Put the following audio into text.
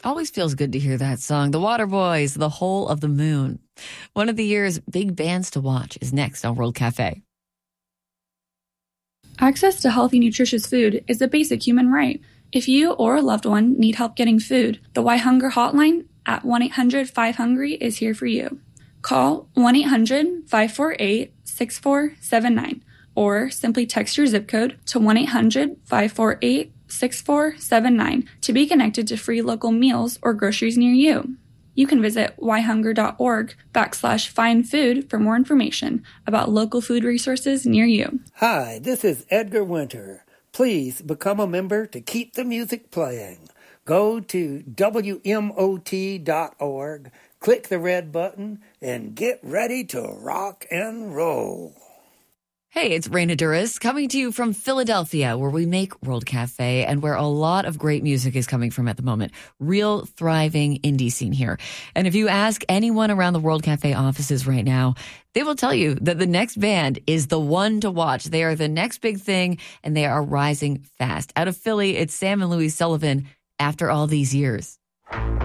Always feels good to hear that song. The Waterboys, The Hole of the Moon. One of the year's big bands to watch is next on World Cafe. Access to healthy, nutritious food is a basic human right. If you or a loved one need help getting food, the Why Hunger hotline at 1-800-5HUNGRY is here for you. Call 1-800-548-6479 or simply text your zip code to 1-800-548-6479 to be connected to free local meals or groceries near you. You can visit whyhunger.org/find food for more information about local food resources near you. Hi, this is Edgar Winter. Please become a member to keep the music playing. Go to WMOT.org, click the red button, and get ready to rock and roll. Hey, it's Raina Duras coming to you from Philadelphia, where we make World Cafe and where a lot of great music is coming from at the moment. Real thriving indie scene here. And if you ask anyone around the World Cafe offices right now, they will tell you that the next band is the one to watch. They are the next big thing, and they are rising fast. Out of Philly, it's Sam and Louise Sullivan, After All These Years.